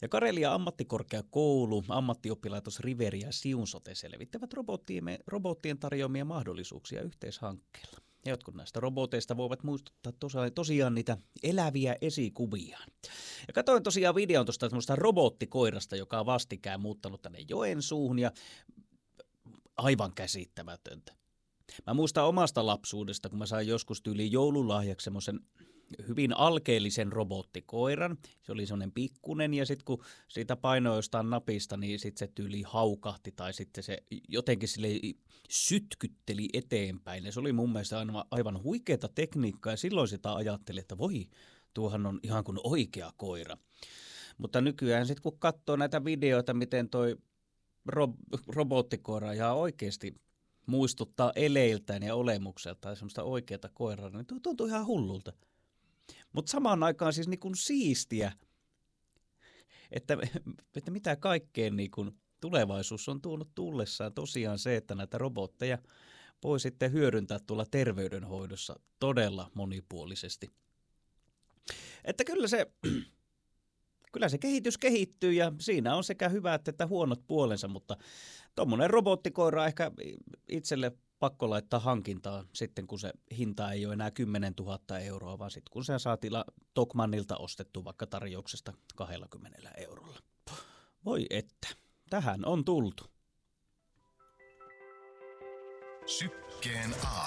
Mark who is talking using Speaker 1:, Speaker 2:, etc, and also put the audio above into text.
Speaker 1: Ja Karelia ammattikorkeakoulu, ammattioppilaitos Riveri ja Siun Sote selvittävät robottien tarjoamia mahdollisuuksia yhteishankkeella. Ja jotkut näistä roboteista voivat muistuttaa tosiaan niitä eläviä esikuviaan. Ja katsoin tosiaan videon tuosta semmoista robottikoirasta, joka on vastikään muuttanut tänne Joensuuhun ja aivan käsittämätöntä. Mä muistan omasta lapsuudesta, kun mä sain joskus tyyliin joululahjaksi semmoisen hyvin alkeellisen robottikoiran. Se oli semmoinen pikkunen ja sitten kun siitä painoi jostain napista, niin sitten se tyyli haukahti tai sitten se jotenkin sille sytkytteli eteenpäin. Ja se oli mun mielestä aivan huikeata tekniikkaa ja silloin sitä ajattelin, että voi, tuohan on ihan kuin oikea koira. Mutta nykyään sitten kun katsoo näitä videoita, miten toi robottikoira ihan oikeasti muistuttaa eleiltään ja olemukseltaan semmoista oikeata koiraa, niin tuntuu ihan hullulta. Mutta samaan aikaan siis niin kuin siistiä, että mitä kaikkea niin kuin tulevaisuus on tuonut tullessaan. Tosiaan se, että näitä robotteja voi sitten hyödyntää tuolla terveydenhoidossa todella monipuolisesti. Että kyllä se kehitys kehittyy ja siinä on sekä hyvät että huonot puolensa, mutta tuommoinen robottikoira on ehkä itselle pakko laittaa hankintaan sitten, kun se hinta ei ole enää 10 000 euroa, vaan sitten kun se saa Tokmannilta ostettu vaikka tarjouksesta 20 eurolla. Voi että, tähän on tultu.
Speaker 2: Sykkeen